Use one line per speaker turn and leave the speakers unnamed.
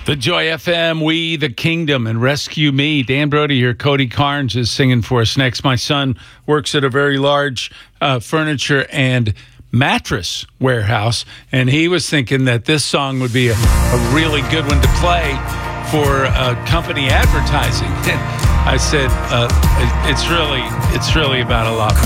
The Joy FM, We the Kingdom, and Rescue Me. Dan Brody here. Cody Carnes is singing for us next. My son works at a very large furniture and mattress warehouse, and he was thinking that this song would be a really good one to play for company advertising. And I said, it's really about a lot